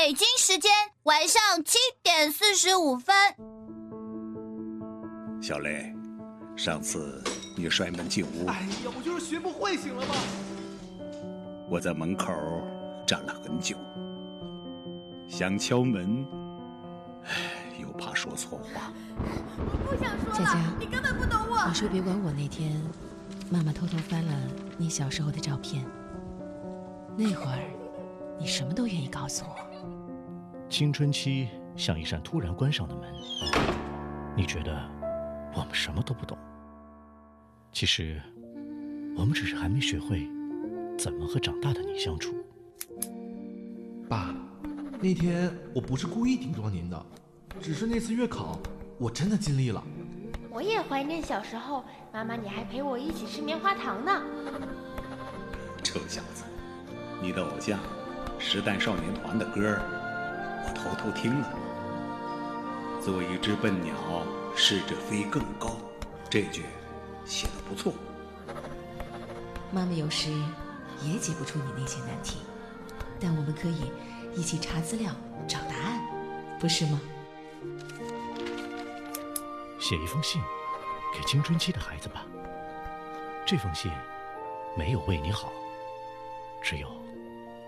北京时间晚上7:45。 小雷，上次你摔门进屋， 哎呀，我就是学不会，行了吗？ 我在门口站了很久，想敲门，又怕说错话。 我不想说了， 佳佳， 你根本不懂我。 你说别管我那天，妈妈偷偷翻了你小时候的照片，那会儿你什么都愿意告诉我。 青春期像一扇突然关上的门，你觉得我们什么都不懂，其实我们只是还没学会怎么和长大的你相处。 爸，那天我不是故意顶撞您的，只是那次月考我真的尽力了。 我也怀念小时候，妈妈你还陪我一起吃棉花糖呢。 臭小子，你的偶像时代少年团的歌我偷偷听了。做一只笨鸟，试着飞更高，这句写得不错。 妈妈有时也解不出你那些难题，但我们可以一起查资料找答案，不是吗？ 写一封信给青春期的孩子吧，这封信没有为你好，只有